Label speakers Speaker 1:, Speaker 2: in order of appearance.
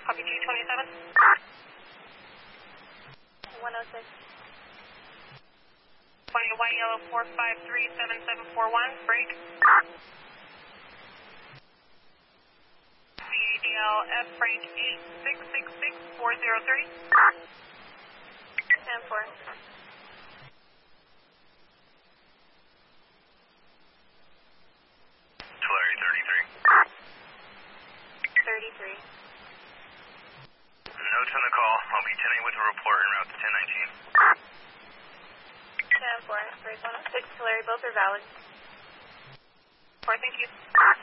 Speaker 1: Copy 227.
Speaker 2: 106.
Speaker 1: 21 yellow 4537741, break. CADL F Frank 86664030.
Speaker 2: 10-4.
Speaker 3: Tulare
Speaker 2: 33.
Speaker 3: Notes on the call. I'll be 10-8 with a report en route to 1019.
Speaker 2: 10-4. Break 106. Tulare, both are valid.
Speaker 1: 4, thank you.